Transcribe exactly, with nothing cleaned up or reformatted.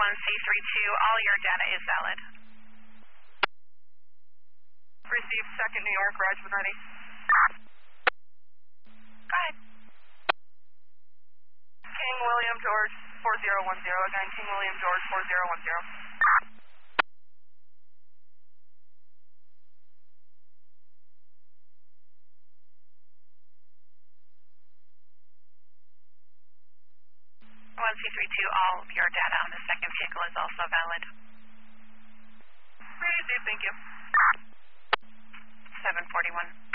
one C three two, all your data is valid. Received second New York, Raj when ready. Go ahead. King William George four zero one zero, again King William George four zero one zero. one C three two, all your data on the second vehicle is also valid. Received, thank you. seven forty-one.